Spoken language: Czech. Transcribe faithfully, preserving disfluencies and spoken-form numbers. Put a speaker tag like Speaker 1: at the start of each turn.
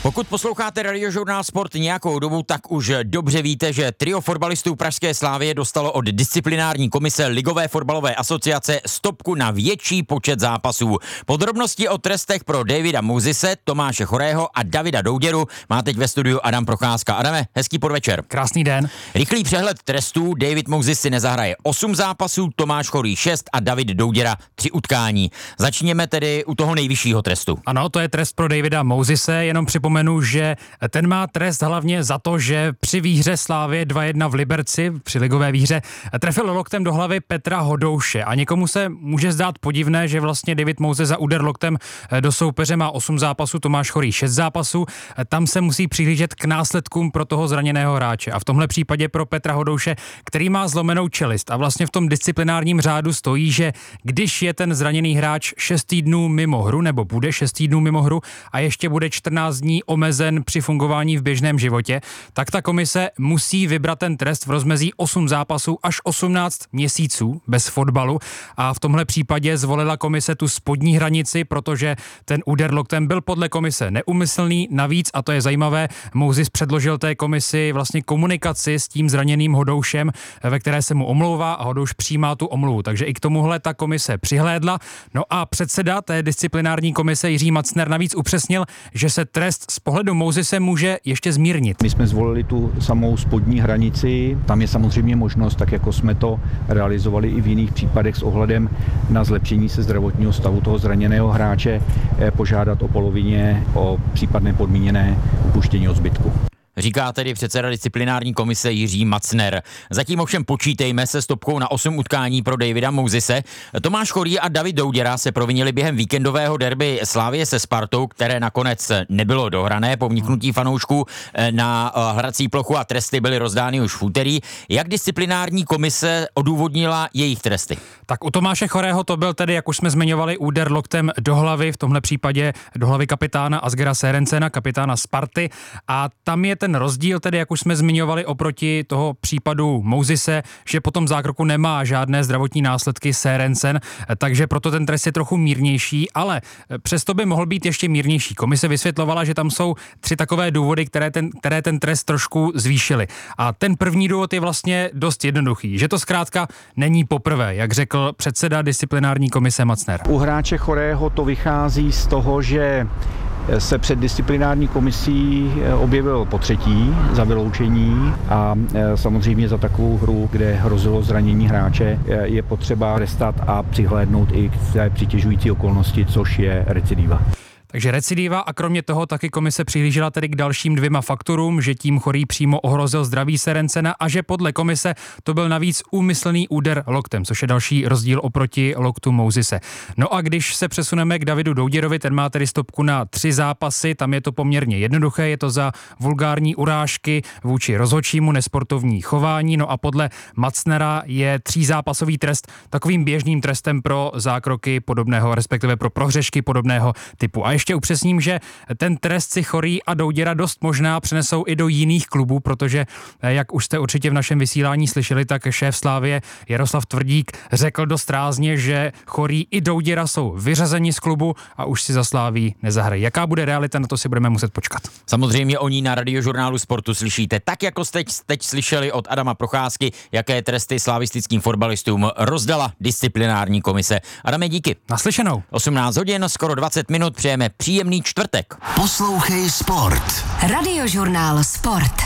Speaker 1: Pokud posloucháte Radiožurnál Sport nějakou dobu, tak už dobře víte, že trio fotbalistů pražské Slavie dostalo od disciplinární komise Ligové fotbalové asociace stopku na větší počet zápasů. Podrobnosti o trestech pro Davida Mousese, Tomáše Chorého a Davida Douděru má teď ve studiu Adam Procházka. Adame, hezký podvečer.
Speaker 2: Krásný den.
Speaker 1: Rychlý přehled trestů: David Mouses si nezahraje osm zápasů, Tomáš Chorý šest a David Douděra tři utkání. Začněme tedy u toho nejvyššího trestu.
Speaker 2: Ano, to je trest pro Davida Mousese, jenom připomenu, že ten má trest hlavně za to, že při výhře Slavie dva jedna v Liberci, při ligové výhře, trefil loktem do hlavy Petra Hodouše. A někomu se může zdát podivné, že vlastně David Mouses za úder loktem do soupeře má osm zápasů, Tomáš Chorý šest zápasů. Tam se musí přihlížet k následkům pro toho zraněného hráče. A v tomhle případě pro Petra Hodouše, který má zlomenou čelist. A vlastně v tom disciplinárním řádu stojí, že když je ten zraněný hráč šest týdnů mimo hru, nebo bude šest týdnů mimo hru a ještě bude čtrnáct dní omezen při fungování v běžném životě, tak ta komise musí vybrat ten trest v rozmezí osm zápasů až osmnáct měsíců bez fotbalu. A v tomhle případě zvolila komise tu spodní hranici, protože ten úder loktem byl podle komise neúmyslný. Navíc, a to je zajímavé, Mouses předložil té komisi vlastně komunikaci s tím zraněným Hodoušem, ve které se mu omlouvá a Hodouš přijímá tu omluvu. Takže i k tomuhle ta komise přihlédla. No a předseda té disciplinární komise Jiří Macner navíc upřesnil, že se trest z pohledu Mousese může ještě zmírnit.
Speaker 3: My jsme zvolili tu samou spodní hranici. Tam je samozřejmě možnost, tak jako jsme to realizovali i v jiných případech s ohledem na zlepšení se zdravotního stavu toho zraněného hráče, požádat o polovině o případné podmíněné upuštění od zbytku.
Speaker 1: Říká tedy předseda disciplinární komise Jiří Macner. Zatím ovšem počítejme se stopkou na osm utkání pro Davida Mousese. Tomáš Chorý a David Douděra se provinili během víkendového derby Slavie se Spartou, které nakonec nebylo dohrané po vniknutí fanoušků na hrací plochu a tresty byly rozdány už v úterý. Jak disciplinární komise odůvodnila jejich tresty?
Speaker 2: Tak u Tomáše Chorého to byl tedy, jak už jsme zmiňovali, úder loktem do hlavy, v tomhle případě do hlavy kapitána Asgera Serencena, kapitána Sparty, a tam je ten rozdíl, tedy jak už jsme zmiňovali oproti toho případu Mousese, že po tom zákroku nemá žádné zdravotní následky Serencen, takže proto ten trest je trochu mírnější, ale přesto by mohl být ještě mírnější. Komise vysvětlovala, že tam jsou tři takové důvody, které ten, které ten trest trošku zvýšily. A ten první důvod je vlastně dost jednoduchý, že to zkrátka není poprvé, jak řekl předseda disciplinární komise Macner.
Speaker 3: U hráče Chorého to vychází z toho, že se před disciplinární komisí objevil po třetí za vyloučení a samozřejmě za takovou hru, kde hrozilo zranění hráče, je potřeba trestat a přihlédnout i k té přitěžující okolnosti, což je recidiva.
Speaker 2: Takže recidiva, a kromě toho taky komise přihlížela tedy k dalším dvěma faktorům, že tím Chorý přímo ohrozil zdraví Serencena a že podle komise to byl navíc úmyslný úder loktem, což je další rozdíl oproti loktu Mousese. No a když se přesuneme k Davidu Douděrovi, ten má tedy stopku na tři zápasy, tam je to poměrně jednoduché, je to za vulgární urážky vůči rozhodčímu, nesportovní chování, no a podle Macnera je třízápasový trest takovým běžným trestem pro zákroky podobného, respektive pro prohřešky podobného typu. A ještě upřesním, že ten trest si Chorý a Douděra dost možná přenesou i do jiných klubů, protože, jak už jste určitě v našem vysílání slyšeli, tak šéf Slavie Jaroslav Tvrdík řekl dost rázně, že Chorý i Douděra jsou vyřazeni z klubu a už si za Slaví nezahrají. Jaká bude realita, na to si budeme muset počkat.
Speaker 1: Samozřejmě o ní na Radiožurnálu Sportu slyšíte, tak jako jste teď, teď slyšeli od Adama Procházky, jaké tresty slavistickým fotbalistům rozdala disciplinární komise. Adame, díky.
Speaker 2: Naslyšenou.
Speaker 1: osmnáct hodin, skoro dvacet minut, přejeme příjemný čtvrtek.
Speaker 4: Poslouchej Sport.
Speaker 5: Radiožurnál Sport.